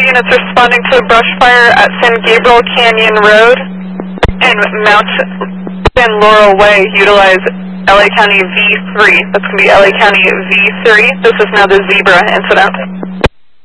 units responding to a brush fire at San Gabriel Canyon Road and Mount and Laurel Way. Utilize LA County V3. That's going to be LA County V3. This is now the Zebra incident.